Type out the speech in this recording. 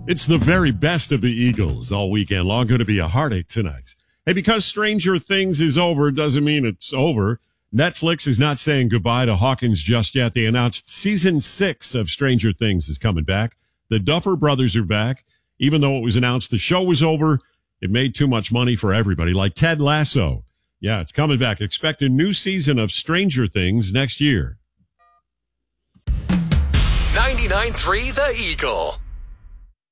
It's the very best of the Eagles all weekend long. Going to be a heartache tonight. Hey, because Stranger Things is over doesn't mean it's over. Netflix is not saying goodbye to Hawkins just yet. They announced season 6 of Stranger Things is coming back. The Duffer Brothers are back. Even though it was announced the show was over, it made too much money for everybody, like Ted Lasso. Yeah, it's coming back. Expect a new season of Stranger Things next year. 99.3 The Eagle.